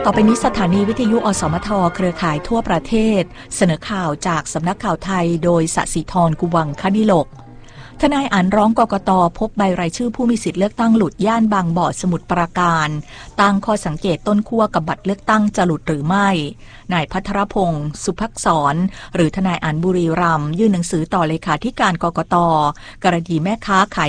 อไปนี้สถานีวิทยุอสมทเครือข่ายทั่วประเทศเสนอข่าวจากสำนักข่าวไทยโดยสศิธร กุวังคณิโลกทนายอั๋นร้องกกต.พบใบรายชื่อผู้มีสิทธิเลือกตั้งหลุดย่านบางบ่อสมุทรปราการตั้งข้อสังเกตต้นขั้วกับบัตรเลือกตั้งจะหลุดหรือไม่นายพัทรพงศ์สุภักษรหรือทนายอั๋นบุรีรัมย์ยื่นหนังสือต่อเลขาธิการกกต.กรณีแม่ค้าขาย